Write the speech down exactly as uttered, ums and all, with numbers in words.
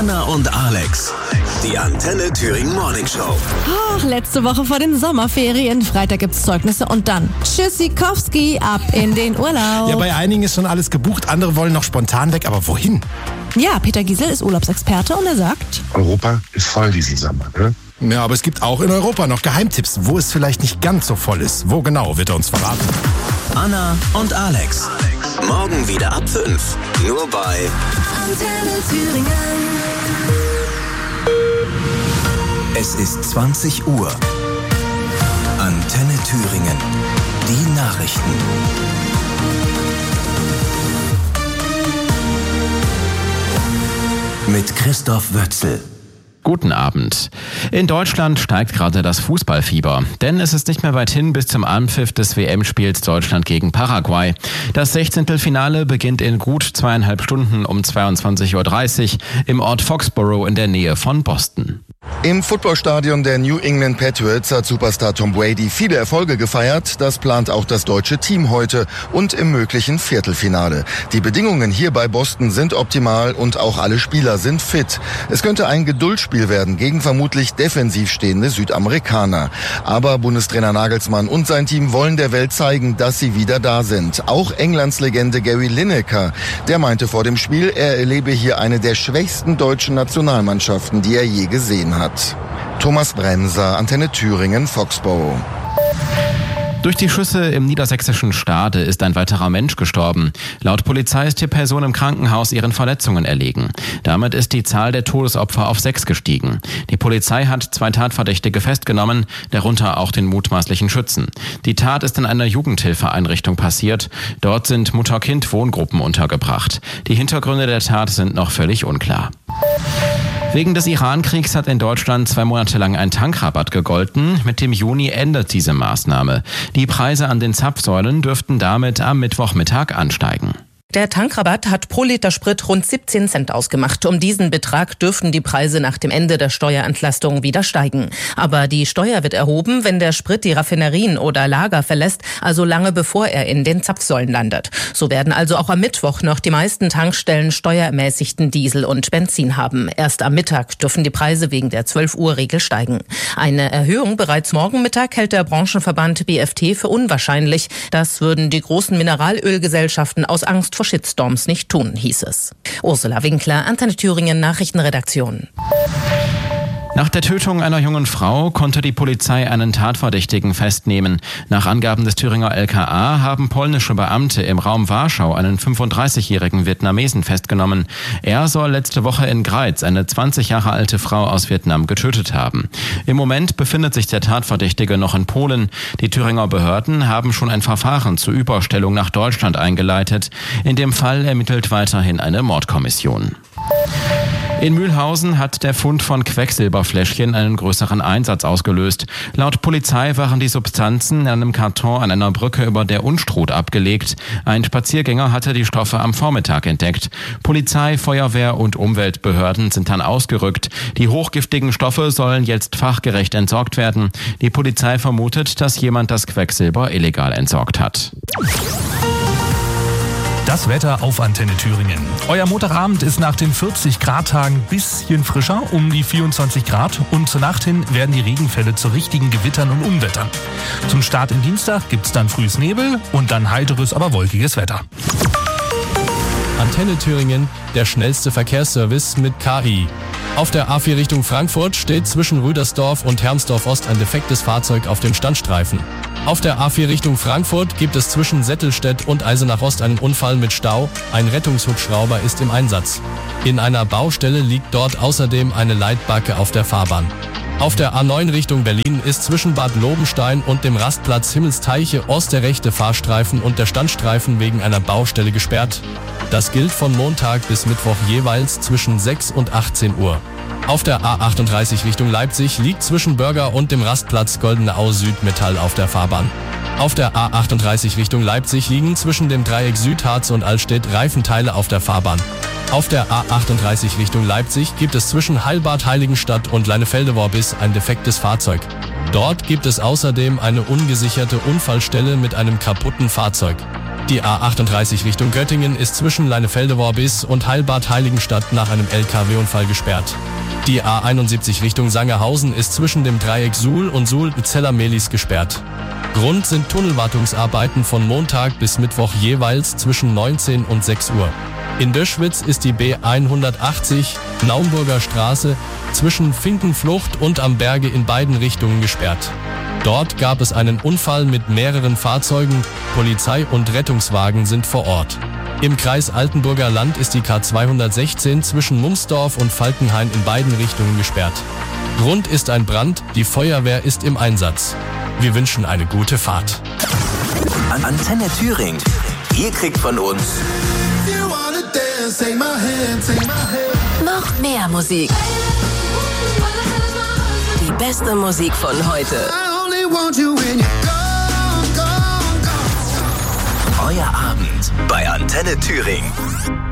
Anna und Alex, die Antenne Thüringen Morning Show. Oh, letzte Woche vor den Sommerferien. Freitag gibt's Zeugnisse und dann Tschüssikowski, ab in den Urlaub. Ja, bei einigen ist schon alles gebucht, andere wollen noch spontan weg, aber wohin? Ja, Peter Giesel ist Urlaubsexperte und er sagt: Europa ist voll diesen Sommer, ne? Ja, aber es gibt auch in Europa noch Geheimtipps, wo es vielleicht nicht ganz so voll ist. Wo genau, wird er uns verraten. Anna und Alex. Morgen wieder ab fünf. Nur bei Antenne Thüringen. Es ist zwanzig Uhr. Antenne Thüringen. Die Nachrichten. Mit Christoph Wötzel. Guten Abend. In Deutschland steigt gerade das Fußballfieber, denn es ist nicht mehr weit hin bis zum Anpfiff des W M-Spiels Deutschland gegen Paraguay. Das Sechzehntelfinale beginnt in gut zweieinhalb Stunden um zweiundzwanzig Uhr dreißig im Ort Foxborough in der Nähe von Boston. Im Footballstadion der New England Patriots hat Superstar Tom Brady viele Erfolge gefeiert. Das plant auch das deutsche Team heute und im möglichen Viertelfinale. Die Bedingungen hier bei Boston sind optimal und auch alle Spieler sind fit. Es könnte ein Geduldsspiel werden gegen vermutlich defensiv stehende Südamerikaner. Aber Bundestrainer Nagelsmann und sein Team wollen der Welt zeigen, dass sie wieder da sind. Auch Englands Legende Gary Lineker, der meinte vor dem Spiel, er erlebe hier eine der schwächsten deutschen Nationalmannschaften, die er je gesehen hat. Thomas Bremser, Antenne Thüringen, Foxborough. Durch die Schüsse im niedersächsischen Stade ist ein weiterer Mensch gestorben. Laut Polizei ist die Person im Krankenhaus ihren Verletzungen erlegen. Damit ist die Zahl der Todesopfer auf sechs gestiegen. Die Polizei hat zwei Tatverdächtige festgenommen, darunter auch den mutmaßlichen Schützen. Die Tat ist in einer Jugendhilfeeinrichtung passiert. Dort sind Mutter-Kind-Wohngruppen untergebracht. Die Hintergründe der Tat sind noch völlig unklar. Wegen des Iran-Kriegs hat in Deutschland zwei Monate lang ein Tankrabatt gegolten. Mit dem Juni endet diese Maßnahme. Die Preise an den Zapfsäulen dürften damit am Mittwochmittag ansteigen. Der Tankrabatt hat pro Liter Sprit rund siebzehn Cent ausgemacht. Um diesen Betrag dürften die Preise nach dem Ende der Steuerentlastung wieder steigen. Aber die Steuer wird erhoben, wenn der Sprit die Raffinerien oder Lager verlässt, also lange bevor er in den Zapfsäulen landet. So werden also auch am Mittwoch noch die meisten Tankstellen steuerermäßigten Diesel und Benzin haben. Erst am Mittag dürfen die Preise wegen der zwölf Uhr Regel steigen. Eine Erhöhung bereits morgen Mittag hält der Branchenverband B F T für unwahrscheinlich. Das würden die großen Mineralölgesellschaften aus Angst vor Shitstorms nicht tun, hieß es. Ursula Winkler, Antenne Thüringen Nachrichtenredaktion. Nach der Tötung einer jungen Frau konnte die Polizei einen Tatverdächtigen festnehmen. Nach Angaben des Thüringer L K A haben polnische Beamte im Raum Warschau einen fünfunddreißigjährigen Vietnamesen festgenommen. Er soll letzte Woche in Greiz eine zwanzig Jahre alte Frau aus Vietnam getötet haben. Im Moment befindet sich der Tatverdächtige noch in Polen. Die Thüringer Behörden haben schon ein Verfahren zur Überstellung nach Deutschland eingeleitet. In dem Fall ermittelt weiterhin eine Mordkommission. In Mühlhausen hat der Fund von Quecksilberfläschchen einen größeren Einsatz ausgelöst. Laut Polizei waren die Substanzen in einem Karton an einer Brücke über der Unstrut abgelegt. Ein Spaziergänger hatte die Stoffe am Vormittag entdeckt. Polizei, Feuerwehr und Umweltbehörden sind dann ausgerückt. Die hochgiftigen Stoffe sollen jetzt fachgerecht entsorgt werden. Die Polizei vermutet, dass jemand das Quecksilber illegal entsorgt hat. Das Wetter auf Antenne Thüringen. Euer Montagabend ist nach den vierzig Grad Tagen ein bisschen frischer, um die vierundzwanzig Grad. Und zur Nacht hin werden die Regenfälle zu richtigen Gewittern und Unwettern. Zum Start im Dienstag gibt's dann frühes Nebel und dann heiteres, aber wolkiges Wetter. Antenne Thüringen, der schnellste Verkehrsservice mit K I. Auf der A vier Richtung Frankfurt steht zwischen Rüdersdorf und Hermsdorf Ost ein defektes Fahrzeug auf dem Standstreifen. Auf der A vier Richtung Frankfurt gibt es zwischen Settelstedt und Eisenach Ost einen Unfall mit Stau. Ein Rettungshubschrauber ist im Einsatz. In einer Baustelle liegt dort außerdem eine Leitbacke auf der Fahrbahn. Auf der A neun Richtung Berlin ist zwischen Bad Lobenstein und dem Rastplatz Himmelsteiche Ost der rechte Fahrstreifen und der Standstreifen wegen einer Baustelle gesperrt. Das gilt von Montag bis Mittwoch jeweils zwischen sechs und achtzehn Uhr. Auf der A achtunddreißig Richtung Leipzig liegt zwischen Börger und dem Rastplatz Goldene Au Süd Metall auf der Fahrbahn. Auf der A achtunddreißig Richtung Leipzig liegen zwischen dem Dreieck Südharz und Altstedt Reifenteile auf der Fahrbahn. Auf der A achtunddreißig Richtung Leipzig gibt es zwischen Heilbad Heiligenstadt und Leinefelde-Worbis ein defektes Fahrzeug. Dort gibt es außerdem eine ungesicherte Unfallstelle mit einem kaputten Fahrzeug. Die A achtunddreißig Richtung Göttingen ist zwischen Leinefelde-Worbis und Heilbad-Heiligenstadt nach einem L K W-Unfall gesperrt. Die A einundsiebzig Richtung Sangerhausen ist zwischen dem Dreieck Suhl und Suhl-Zeller-Mehlis gesperrt. Grund sind Tunnelwartungsarbeiten von Montag bis Mittwoch jeweils zwischen neunzehn und sechs Uhr. In Döschwitz ist die B hundertachtzig Naumburger Straße zwischen Finkenflucht und am Berge in beiden Richtungen gesperrt. Dort gab es einen Unfall mit mehreren Fahrzeugen, Polizei und Rettungswagen sind vor Ort. Im Kreis Altenburger Land ist die K zweihundertsechzehn zwischen Mumsdorf und Falkenhain in beiden Richtungen gesperrt. Grund ist ein Brand, die Feuerwehr ist im Einsatz. Wir wünschen eine gute Fahrt. Antenne Thüringen. Ihr kriegt von uns noch mehr Musik. Die beste Musik von heute. Euer Abend bei Antenne Thüringen.